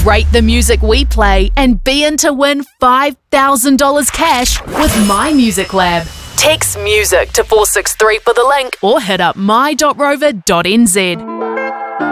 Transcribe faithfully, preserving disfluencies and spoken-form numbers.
Rate the music we play and be in to win five thousand dollars cash with My Music Lab. Text MUSIC to four six three for the link or hit up my dot rover dot n z.